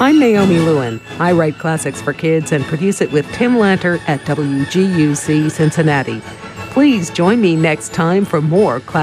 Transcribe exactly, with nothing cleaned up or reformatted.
I'm Naomi Lewin. I write classics for kids and produce it with Tim Lanter at W G U C Cincinnati. Please join me next time for more classics.